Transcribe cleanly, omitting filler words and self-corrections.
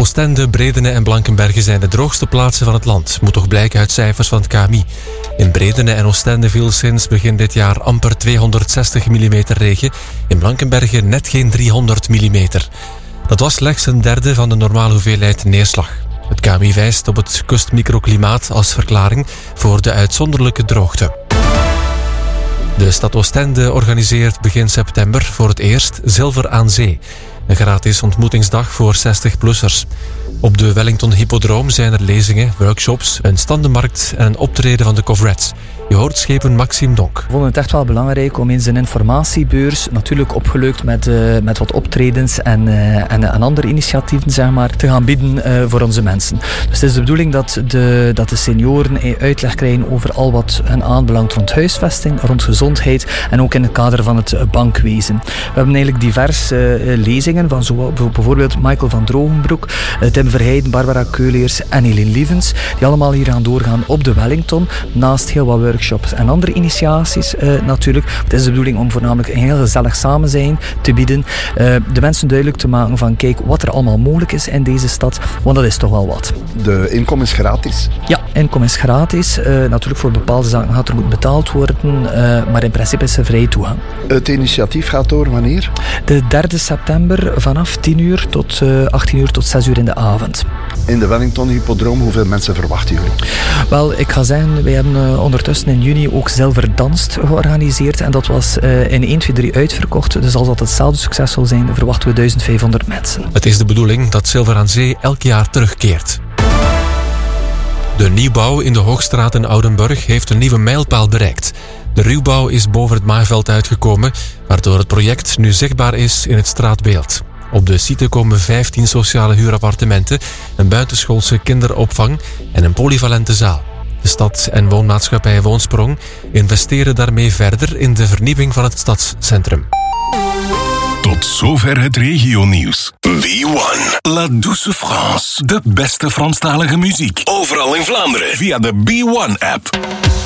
Oostende, Bredene en Blankenberge zijn de droogste plaatsen van het land. Moet toch blijken uit cijfers van het KMI. In Bredene en Oostende viel sinds begin dit jaar amper 260 mm regen. In Blankenberge net geen 300 mm. Dat was slechts een derde van de normale hoeveelheid neerslag. Het KMI wijst op het kustmicroklimaat als verklaring voor de uitzonderlijke droogte. De stad Oostende organiseert begin september voor het eerst Zilver aan Zee. Een gratis ontmoetingsdag voor 60-plussers. Op de Wellington Hippodroom zijn er lezingen, workshops, een standenmarkt en een optreden van de Covrets. Je hoort schepen Maxime Donk. We vonden het echt wel belangrijk om eens een informatiebeurs, natuurlijk opgeleukt met wat optredens en andere initiatieven, zeg maar, te gaan bieden voor onze mensen. Dus het is de bedoeling dat de senioren uitleg krijgen over al wat hen aanbelangt rond huisvesting, rond gezondheid en ook in het kader van het bankwezen. We hebben eigenlijk diverse lezingen van bijvoorbeeld Michael van Drogenbroek, Tim Verheijden, Barbara Keuleers en Eline Lievens, die allemaal hier gaan doorgaan op de Wellington, naast heel wat workshops en andere initiaties natuurlijk. Het is de bedoeling om voornamelijk een heel gezellig samen zijn te bieden. De mensen duidelijk te maken van kijk wat er allemaal mogelijk is in deze stad, want dat is toch wel wat. De inkom is gratis? Ja, inkom is gratis. Natuurlijk voor bepaalde zaken gaat er moeten betaald worden, maar in principe is er vrije toegang. Het initiatief gaat door wanneer? De 3 september vanaf 10 uur tot 18 uur tot 6 uur in de avond. In de Wellington Hippodroom, hoeveel mensen verwachten jullie? Wel, ik ga zeggen, wij hebben ondertussen in juni ook Zilver Danst georganiseerd en dat was in 1, 2, 3 uitverkocht. Dus als dat hetzelfde succes zal zijn, verwachten we 1500 mensen. Het is de bedoeling dat Zilver aan Zee elk jaar terugkeert. De nieuwbouw in de Hoogstraat in Oudenburg heeft een nieuwe mijlpaal bereikt. De ruwbouw is boven het maaiveld uitgekomen, waardoor het project nu zichtbaar is in het straatbeeld. Op de site komen 15 sociale huurappartementen, een buitenschoolse kinderopvang en een polyvalente zaal. De stad en woonmaatschappij Woonsprong investeren daarmee verder in de vernieuwing van het stadscentrum. Tot zover het regionieuws. B1. La Douce France. De beste Franstalige muziek. Overal in Vlaanderen via de B1-app.